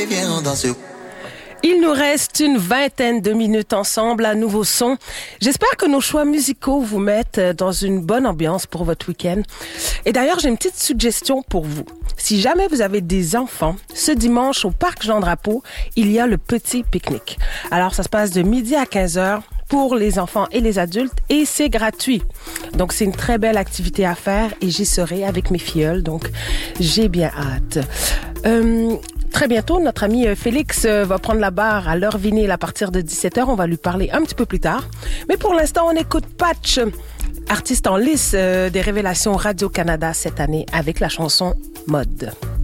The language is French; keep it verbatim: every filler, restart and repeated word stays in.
viens on danse. Il nous reste une vingtaine de minutes ensemble à nouveau son. J'espère que nos choix musicaux vous mettent dans une bonne ambiance pour votre week-end. Et d'ailleurs, j'ai une petite suggestion pour vous. Si jamais vous avez des enfants, ce dimanche au Parc Jean-Drapeau, il y a le petit pique-nique. Alors, ça se passe de midi à quinze heures pour les enfants et les adultes et c'est gratuit. Donc, c'est une très belle activité à faire et j'y serai avec mes filleuls. Donc, j'ai bien hâte. Euh... Très bientôt, notre ami Félix va prendre la barre à l'heure vinyle à partir de dix-sept heures. On va lui parler un petit peu plus tard. Mais pour l'instant, on écoute Patch, artiste en lice des Révélations Radio-Canada cette année avec la chanson Mode.